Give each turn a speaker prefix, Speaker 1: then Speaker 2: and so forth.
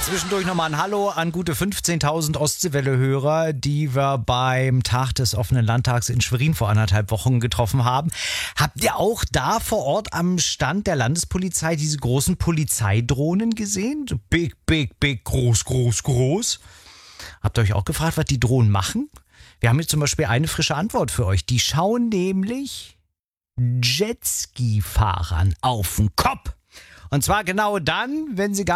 Speaker 1: Zwischendurch nochmal ein Hallo an gute 15.000 Ostseewelle-Hörer, die wir beim Tag des offenen Landtags in Schwerin vor 1,5 Wochen getroffen haben. Habt ihr auch da vor Ort am Stand der Landespolizei diese großen Polizeidrohnen gesehen? So big, big, big, groß, groß, groß. Habt ihr euch auch gefragt, was die Drohnen machen? Wir haben jetzt zum Beispiel eine frische Antwort für euch. Die schauen nämlich Jetski-Fahrern auf den Kopf. Und zwar genau dann, wenn sie gar